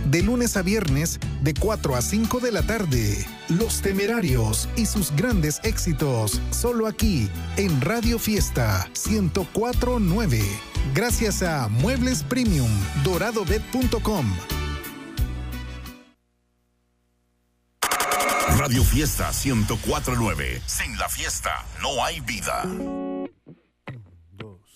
De lunes a viernes, de 4 a 5 de la tarde. Los Temerarios y sus grandes éxitos, solo aquí, en Radio Fiesta 104.9. Gracias a Muebles Premium, doradobet.com. Radio Fiesta 104.9. Sin la fiesta no hay vida.